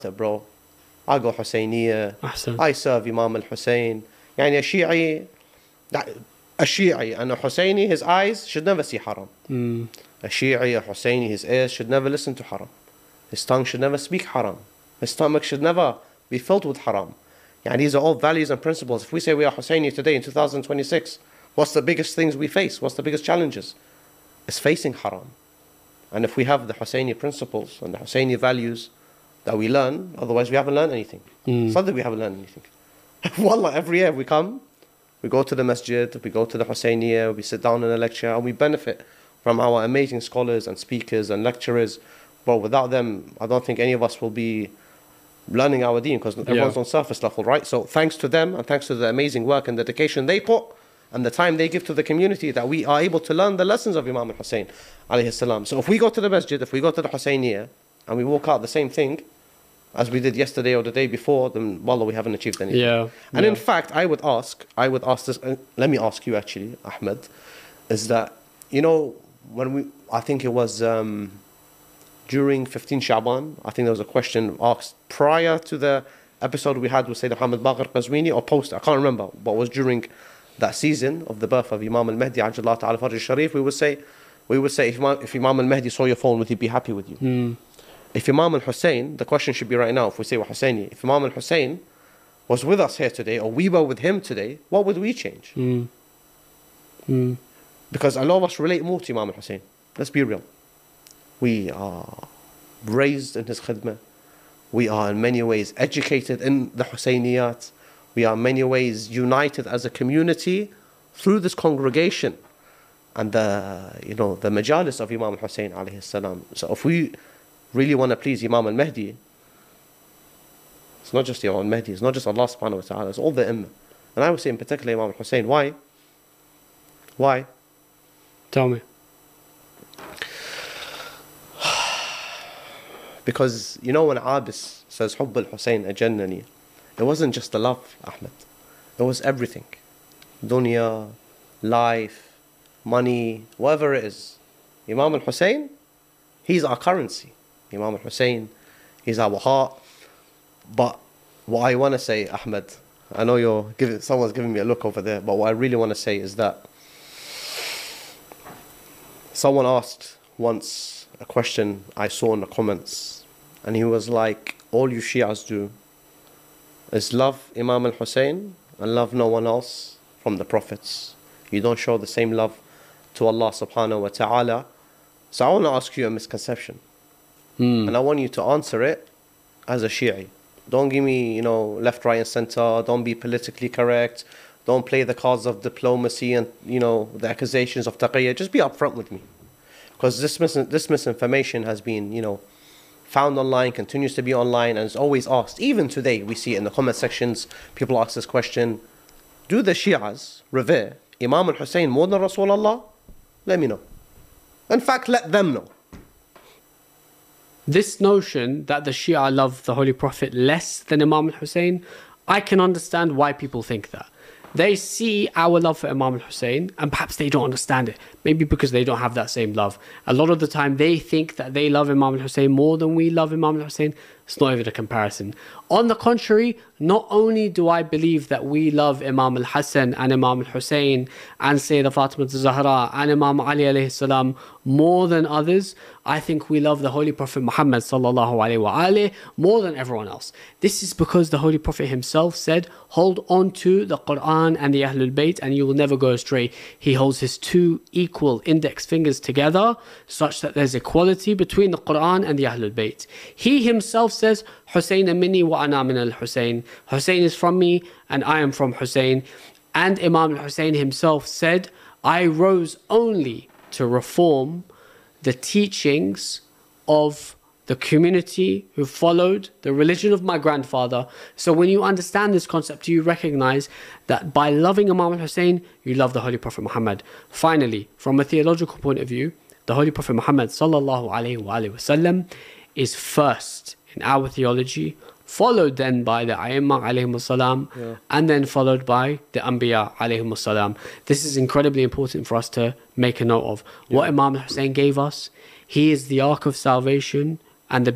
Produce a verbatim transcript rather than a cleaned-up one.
bro. I go Husayniyya. أحسن. I serve Imam al-Hussein. يعني a Shi'i, a Shi'i and a Husseini, his eyes should never see haram. Mm. A Shi'i, a Husseini, his ears should never listen to haram. His tongue should never speak haram. His stomach should never be filled with haram. Yeah, these are all values and principles. If we say we are Husseini today in two thousand twenty-six, what's the biggest things we face? What's the biggest challenges? It's facing haram. And if we have the Husseini principles and the Husseini values that we learn, otherwise we haven't learned anything. Mm. It's not that we haven't learned anything. Wallah, every year we come, we go to the masjid, we go to the Husayniyya, we sit down in a lecture, and we benefit from our amazing scholars and speakers and lecturers. But without them, I don't think any of us will be learning our deen, because everyone's Yeah. on surface level, right? So thanks to them, and thanks to the amazing work and dedication they put, and the time they give to the community, that we are able to learn the lessons of Imam al-Hussein alayhi salam. So if we go to the masjid, if we go to the Husayniyya, and we walk out the same thing as we did yesterday or the day before, then wallah, we haven't achieved anything. Yeah. And yeah. in fact, I would ask, I would ask this, uh, let me ask you actually, Ahmed, is that, you know, when we, I think it was um, during fifteen Sha'ban, I think there was a question asked prior to the episode we had with Sayyid Muhammad Baqir Qazwini, or post, I can't remember, but it was during that season of the birth of Imam al-Mahdi, Ajjallahu Ta'ala Farj al-Sharif, we would say, we would say, if Imam, if Imam al-Mahdi saw your phone, would he be happy with you? Mm. If Imam al-Hussein, the question should be right now, if we say we're Husseini, if Imam al-Hussein was with us here today, or we were with him today, what would we change? Mm. Mm. Because a lot of us relate more to Imam al-Hussein. Let's be real. We are raised in his khidmah. We are in many ways educated in the Husayniyat. We are in many ways united as a community through this congregation and the, you know, the majalis of Imam al-Hussein alayhi salam. So if we really want to please Imam al-Mahdi, it's not just Imam al-Mahdi, it's not just Allah subhanahu wa ta'ala, it's all the Ummah. And I would say in particular Imam al-Hussein. Why? Why? Tell me. Because, you know, when Abis says Hubb al-Hussein ajannani, it wasn't just the love, Ahmed. It was everything. Dunya, life, money, whatever it is. Imam al-Hussein, he's our currency. Imam al-Hussein, he's our heart. But what I want to say, Ahmed, I know you're giving, someone's giving me a look over there, but what I really want to say is that someone asked once a question I saw in the comments, and he was like, all you Shias do is love Imam al-Hussein and love no one else from the prophets. You don't show the same love to Allah subhanahu wa ta'ala. So I want to ask you a misconception. Mm. And I want you to answer it as a Shi'i. Don't give me, you know, left, right and center. Don't be politically correct. Don't play the cards of diplomacy and, you know, the accusations of taqiyya. Just be upfront with me. Because this, mis this misinformation has been, you know, found online, continues to be online, and is always asked. Even today, we see it in the comment sections, people ask this question, do the Shi'as revere Imam al-Hussein more than Rasulullah? Let me know. In fact, let them know. This notion that the Shia love the Holy Prophet less than Imam al-Hussein, I can understand why people think that. They see our love for Imam al-Hussein, and perhaps they don't understand it. Maybe because they don't have that same love. A lot of the time, they think that they love Imam al-Hussein more than we love Imam al-Hussein. It's not even a comparison. On the contrary, not only do I believe that we love Imam al-Hassan and Imam al-Hussein and Sayyidah Fatima al-Zahra and Imam Ali alayhi salam more than others, I think we love the Holy Prophet Muhammad sallallahu alayhi wa alayhi more than everyone else. This is because the Holy Prophet himself said, hold on to the Quran and the Ahlul Bayt and you will never go astray. He holds his two equal index fingers together such that there's equality between the Quran and the Ahlul Bayt. He himself says, Hussein minni wa ana min al-Hussein. Hussein is from me and I am from Hussein. And Imam al-Hussein himself said, I rose only to reform the teachings of the community who followed the religion of my grandfather. So when you understand this concept, you recognize that by loving Imam al-Hussein, you love the Holy Prophet Muhammad. Finally, from a theological point of view, the Holy Prophet Muhammad sallallahu alayhi wa alayhi wa sallam is first in our theology, followed then by the A'immah alayhim salam, yeah. and then followed by the Anbiya alayhim salam. This is incredibly important for us to make a note of. Yeah. What Imam Hussein gave us, he is the ark of salvation and the